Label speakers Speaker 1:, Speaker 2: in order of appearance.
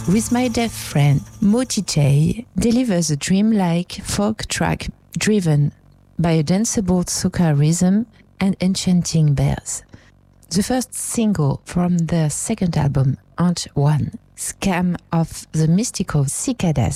Speaker 1: With My Deaf Friend, Moti J delivers a dreamlike folk track driven by a danceable soca rhythm and enchanting bells. The first single from their second album, Ant One, Scam of the Mystical Cicadas.